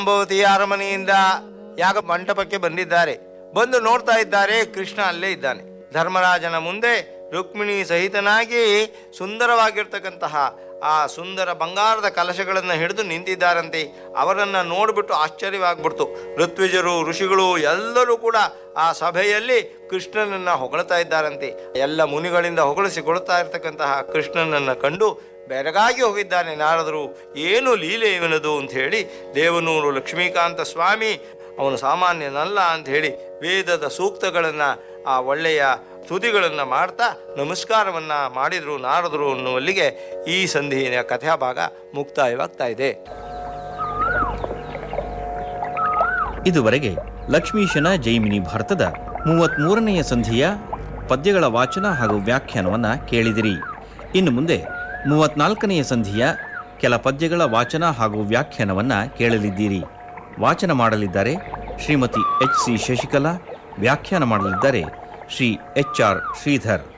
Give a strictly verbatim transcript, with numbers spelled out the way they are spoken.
ಜಾಂಬವತಿಯ ಅರಮನೆಯಿಂದ ಯಾಗ ಮಂಟಪಕ್ಕೆ ಬಂದಿದ್ದಾರೆ. ಬಂದು ನೋಡ್ತಾ ಇದ್ದಾರೆ, ಕೃಷ್ಣ ಅಲ್ಲೇ ಇದ್ದಾನೆ. ಧರ್ಮರಾಜನ ಮುಂದೆ ರುಕ್ಮಿಣಿ ಸಹಿತನಾಗಿ ಸುಂದರವಾಗಿರ್ತಕ್ಕಂತಹ ಆ ಸುಂದರ ಬಂಗಾರದ ಕಲಶಗಳನ್ನು ಹಿಡಿದು ನಿಂತಿದ್ದಾರಂತೆ. ಅವರನ್ನು ನೋಡಿಬಿಟ್ಟು ಆಶ್ಚರ್ಯವಾಗ್ಬಿಡ್ತು. ಋತ್ವಿಜರು, ಋಷಿಗಳು ಎಲ್ಲರೂ ಕೂಡ ಆ ಸಭೆಯಲ್ಲಿ ಕೃಷ್ಣನನ್ನು ಹೊಗಳ್ತಾ ಇದ್ದಾರಂತೆ. ಎಲ್ಲ ಮುನಿಗಳಿಂದ ಹೊಗಳಿಸಿಕೊಳ್ತಾ ಇರ್ತಕ್ಕಂತಹ ಕೃಷ್ಣನನ್ನು ಕಂಡು ಬೆರಗಾಗಿ ಹೋಗಿದ್ದಾನೆ ನಾರದರು. ಏನು ಲೀಲೆ ಇವನದು ಅಂತ ಹೇಳಿ ದೇವನೂರು ಲಕ್ಷ್ಮೀಕಾಂತ ಸ್ವಾಮಿ ಅವನು ಸಾಮಾನ್ಯನಲ್ಲ ಅಂಥೇಳಿ ವೇದದ ಸೂಕ್ತಗಳನ್ನು, ಆ ಒಳ್ಳೆಯ ಸ್ತುತಿಗಳನ್ನು ಮಾಡ್ತಾ ನಮಸ್ಕಾರವನ್ನು ಮಾಡಿದರು ನಾರದರು ಅನ್ನುವಲ್ಲಿಗೆ ಈ ಸಂಧಿಯ ಕಥಾಭಾಗ ಮುಕ್ತಾಯವಾಗ್ತಾ ಇದೆ. ಇದುವರೆಗೆ ಲಕ್ಷ್ಮೀಶನ ಜೈಮಿನಿ ಭಾರತದ ಮೂವತ್ತ್ಮೂರನೆಯ ಸಂಧಿಯ ಪದ್ಯಗಳ ವಾಚನ ಹಾಗೂ ವ್ಯಾಖ್ಯಾನವನ್ನು ಕೇಳಿದಿರಿ. ಇನ್ನು ಮುಂದೆ ಮೂವತ್ನಾಲ್ಕನೆಯ ಸಂಧಿಯ ಕೆಲ ಪದ್ಯಗಳ ವಾಚನ ಹಾಗೂ ವ್ಯಾಖ್ಯಾನವನ್ನು ಕೇಳಲಿದ್ದೀರಿ. ವಾಚನ ಮಾಡಲಿದ್ದಾರೆ ಶ್ರೀಮತಿ ಎಚ್ ಸಿ ಶಶಿಕಲಾ, ವ್ಯಾಖ್ಯಾನ ಮಾಡಲಿದ್ದಾರೆ ಶ್ರೀ ಎಚ್ ಆರ್ ಶ್ರೀಧರ್.